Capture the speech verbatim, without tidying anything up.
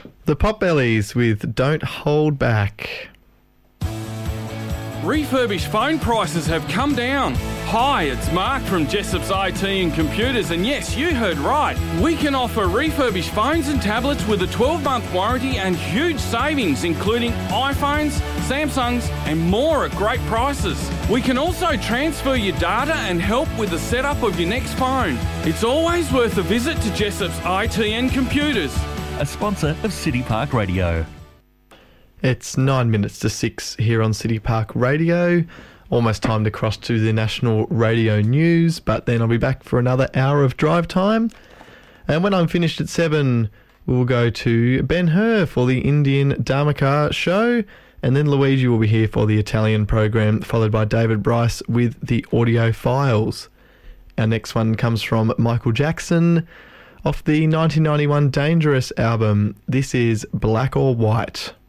The Potbellies with Don't Hold Back. Refurbished phone prices have come down. Hi, it's Mark from Jessop's I T and Computers, and yes, you heard right. We can offer refurbished phones and tablets with a twelve-month warranty and huge savings, including iPhones, Samsungs, and more at great prices. We can also transfer your data and help with the setup of your next phone. It's always worth a visit to Jessop's I T and Computers. A sponsor of City Park Radio. It's nine minutes to six here on City Park Radio. Almost time to cross to the national radio news, but then I'll be back for another hour of drive time. And when I'm finished at seven, we'll go to Ben Hur for the Indian Dharmaka show, and then Luigi will be here for the Italian program, followed by David Bryce with the audio files. Our next one comes from Michael Jackson off the nineteen ninety-one Dangerous album. This is Black or White.